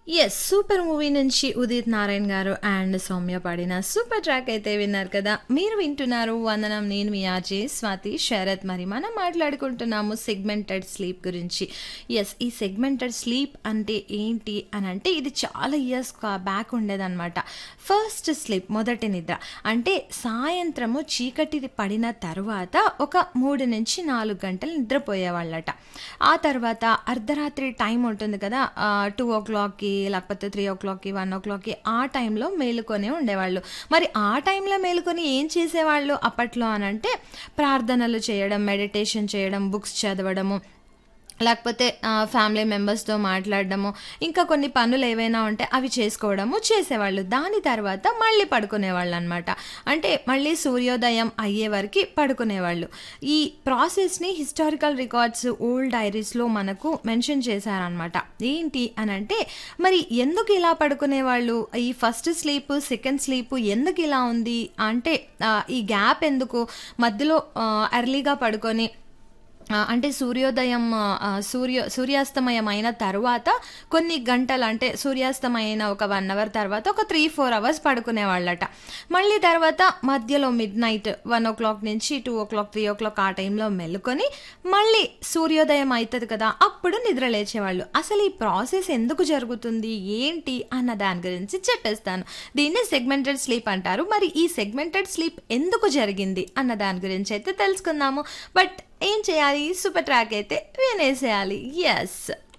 Yes. 'Super' movie నుంచి ఉదిత్ నారాయణ్ గారు and Soumya పాడిన సూపర్ ట్రాక్ అయితే విన్నారు కదా! మీరు వింటున్నారు 'వందనం'. నేను మీ ఆర్‌జే స్వాతి శరత్. మరి మనం మాట్లాడుకుంటున్నాము సెగ్మెంటెడ్ స్లీప్ గురించి. యెస్. ఈ సెగ్మెంటెడ్ స్లీప్ అంటే ఏంటి అనంటే ఇది చాలా ఇయర్స్ బ్యాక్ ఉండేదనమాట. ఫస్ట్ స్లీప్ మొదటి నిద్ర. అంటే సాయంత్రము చీకటి పడిన తరువాత ఒక 3-4 గంటలు నిద్రపోయేవాళ్ళట. ఆ తర్వాత అర్ధరాత్రి టైం ఉంటుంది కదా! 2:00కి లేకపోతే 3:00కి, 1:00కి ఆ టైంలో మేలుకొనే ఉండేవాళ్ళు. మరి ఆ టైంలో మేలుకొని ఏం చేసేవాళ్ళు అప్పట్లో అనంటే ప్రార్థనలు చేయడం, మెడిటేషన్ చేయడం, బుక్స్ చదవడము, లేకపోతే ఫ్యామిలీ మెంబర్స్‌తో మాట్లాడడము, ఇంకా కొన్ని పనులు ఏవైనా ఉంటే అవి చేసుకోవడము చేసేవాళ్ళు. దాని తర్వాత మళ్ళీ పడుకునేవాళ్ళనమాట. అంటే మళ్ళీ సూర్యోదయం అయ్యే వరకి పడుకునేవాళ్ళు. ఈ ప్రాసెస్‌ని హిస్టారికల్ రికార్డ్స్, ఓల్డ్ డైరీస్‌లో మనకు మెన్షన్ చేశారనమాట. ఏంటి అనంటే మరి ఎందుకు ఇలా పడుకునేవాళ్ళు? ఈ ఫస్ట్ స్లీప్, సెకండ్ స్లీప్ ఎందుకు ఇలా ఉంది? అంటే ఈ గ్యాప్ ఎందుకు? మధ్యలో ఎర్లీగా పడుకొని అంటే సూర్యోదయం సూర్యాస్తమయం అయిన తరువాత కొన్ని గంటలు అంటే సూర్యాస్తమయం ఒక 1 అవర్ తర్వాత ఒక 3-4 అవర్స్ పడుకునేవాళ్ళట. మళ్ళీ తర్వాత మధ్యలో మిడ్‌నైట్ 1:00 నుంచి 2:00, 3:00 ఆ టైంలో మెలుకొని మళ్ళీ సూర్యోదయం అయితది కదా! అప్పుడు నిద్ర లేచేవాళ్ళు. అసలు ఈ ప్రాసెస్ ఎందుకు జరుగుతుంది? ఏంటి? అన్న దాని గురించి చెప్పేస్తాను. దీన్నే సెగ్మెంటెడ్ స్లీప్ అంటారు. మరి ఈ సెగ్మెంటెడ్ స్లీప్ ఎందుకు జరిగింది? అన్న దాని గురించి అయితే తెలుసుకుందాము. బట్ ఏం చేయాలి? సూపర్ ట్రాక్ అయితే వినేసేయాలి. యెస్.